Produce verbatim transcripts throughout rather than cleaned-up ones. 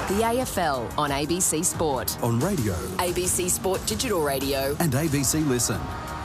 The A F L on A B C Sport. On radio. A B C Sport Digital Radio. And A B C Listen.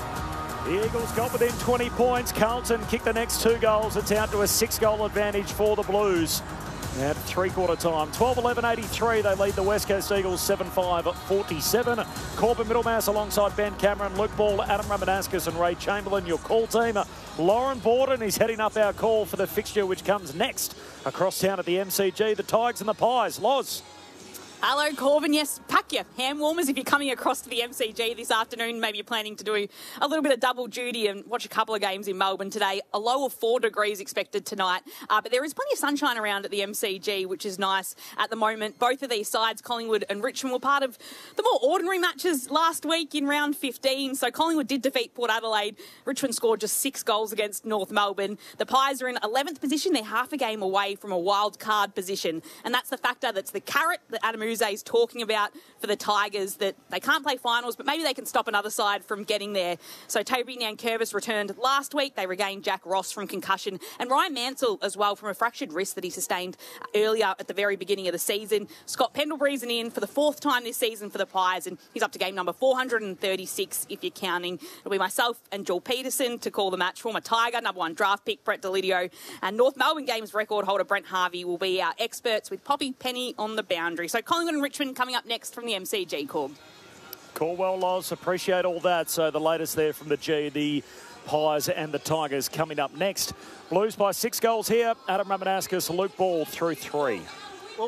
The Eagles got within twenty points. Carlton kicked the next two goals. It's out to a six-goal advantage for the Blues. At three-quarter time, twelve eleven eighty-three, they lead the West Coast Eagles seven five forty-seven. Corbin Middlemass alongside Ben Cameron, Luke Ball, Adam Ramanauskas and Ray Chamberlain, your call team. Lauren Borden is heading up our call for the fixture which comes next across town at the M C G. The Tigers and the Pies. Loz. Hello, Corbin. Yes, pack your hand warmers if you're coming across to the M C G this afternoon. Maybe you're planning to do a little bit of double duty and watch a couple of games in Melbourne today. A low of four degrees expected tonight. Uh, but there is plenty of sunshine around at the M C G, which is nice at the moment. Both of these sides, Collingwood and Richmond, were part of the more ordinary matches last week in round fifteen. So Collingwood did defeat Port Adelaide. Richmond scored just six goals against North Melbourne. The Pies are in eleventh position. They're half a game away from a wild card position. And that's the factor that's the carrot that Adam Uze is talking about for the Tigers, that they can't play finals, but maybe they can stop another side from getting there. So Toby Nankervis returned last week. They regained Jack Ross from concussion and Ryan Mansell as well from a fractured wrist that he sustained earlier at the very beginning of the season. Scott Pendlebury's in for the fourth time this season for the Pies, and he's up to game number four hundred thirty-six if you're counting. It'll be myself and Joel Peterson to call the match. Former Tiger, number one draft pick Brett Delidio, and North Melbourne Games record holder Brent Harvey will be our experts, with Poppy Penny on the boundary. So Collingwood and Richmond coming up next from the M C G, Corb. Cool, well, Loz, appreciate all that. So the latest there from the G, the Pies and the Tigers coming up next. Blues by six goals here. Adam Ramanauskas, Luke Ball through three. Well,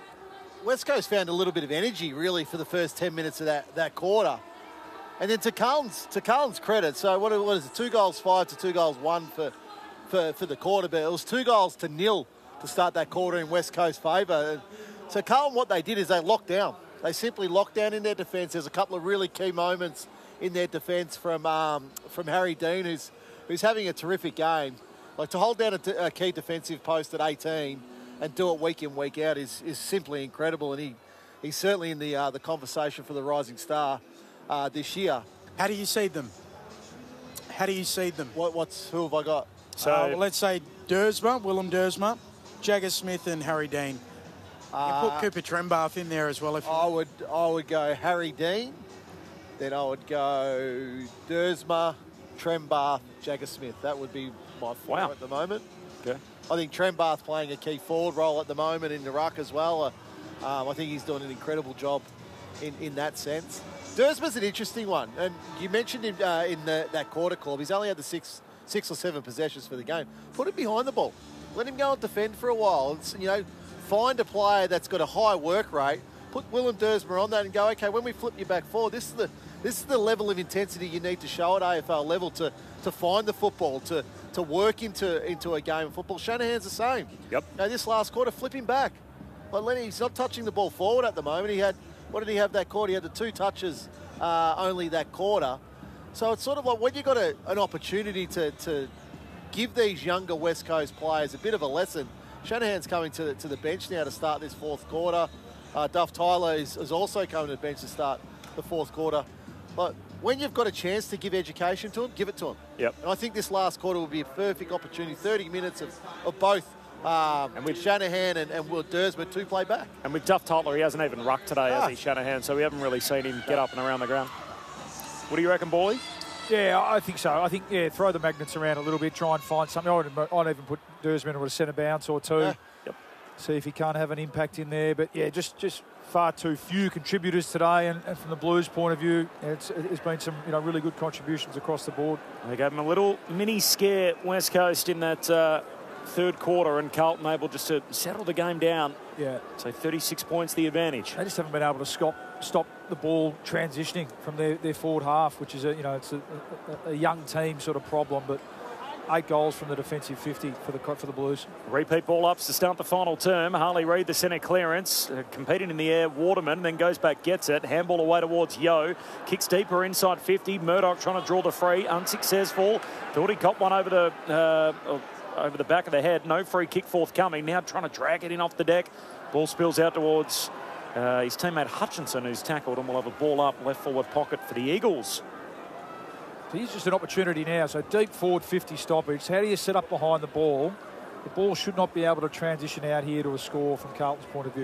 West Coast found a little bit of energy, really, for the first ten minutes of that, that quarter. And then to Carlton's, to Carlton's credit, so what, what is it, two goals five to two goals one for, for, for the quarter, but it was two goals to nil to start that quarter in West Coast favour. So Carlton, what they did is they locked down. They simply locked down in their defence. There's a couple of really key moments in their defence from um, from Harry Dean, who's who's having a terrific game. Like, to hold down a, a key defensive post at eighteen and do it week in, week out is is simply incredible. And he he's certainly in the uh, the conversation for the Rising Star uh, this year. How do you seed them? How do you seed them? What what's who have I got? So uh, well, let's say Dersma, Willem Dersma, Jagger Smith, and Harry Dean. Uh, you put Cooper Trembath in there as well. If you I would, I would go Harry Dean, then I would go Dersma, Trembath, Jagger Smith. That would be my four wow. at the moment. Okay. I think Trembath playing a key forward role at the moment in the ruck as well. Uh, um, I think he's doing an incredible job in, in that sense. Dersma's an interesting one, and you mentioned him uh, in the, that quarter, club. He's only had the six, six or seven possessions for the game. Put him behind the ball. Let him go and defend for a while. It's, you know. Find a player that's got a high work rate, put Willem Dersma on that and go, okay, when we flip you back forward, this is the this is the level of intensity you need to show at A F L level to to find the football, to to work into into a game of football. Shanahan's the same. Yep. Now, this last quarter, flip him back. Like, Lenny, he's not touching the ball forward at the moment. He had, what did he have that quarter? He had the two touches uh, only that quarter. So it's sort of like when you've got a, an opportunity to, to give these younger West Coast players a bit of a lesson. Shanahan's coming to the, to the bench now to start this fourth quarter. Uh, Duff Tyler is, is also coming to the bench to start the fourth quarter. But when you've got a chance to give education to him, give it to him. Yep. And I think this last quarter will be a perfect opportunity. thirty minutes of, of both um, and with Shanahan and, and Will Dersma to play back. And with Duff Tyler, he hasn't even rucked today, ah. has he, Shanahan? So we haven't really seen him get up and around the ground. What do you reckon, Bally? Yeah, I think so. I think, yeah, throw the magnets around a little bit, try and find something. I'd, I'd even put Dersman into a centre bounce or two. Yeah. Yep. See if he can't have an impact in there. But, yeah, just just far too few contributors today. And, and from the Blues' point of view, it's, it's been some, you know, really good contributions across the board. They gave him a little mini scare, West Coast, in that uh, third quarter, and Carlton able just to settle the game down. Yeah. So thirty-six points the advantage. They just haven't been able to stop stop the ball transitioning from their, their forward half, which is a you know it's a, a, a young team sort of problem. But eight goals from the defensive fifty for the for the Blues. Repeat ball ups to start the final term. Harley Reid, the centre clearance, uh, competing in the air. Waterman then goes back, gets it. Handball away towards Yo. Kicks deeper inside fifty. Murdoch trying to draw the free, unsuccessful. Thought he got one over the. Uh, over the back of the head. No free kick forthcoming. Now trying to drag it in off the deck. Ball spills out towards uh, his teammate Hutchinson, who's tackled, and will have a ball up left forward pocket for the Eagles. So here's just an opportunity now. So deep forward fifty stoppage. How do you set up behind the ball? The ball should not be able to transition out here to a score from Carlton's point of view.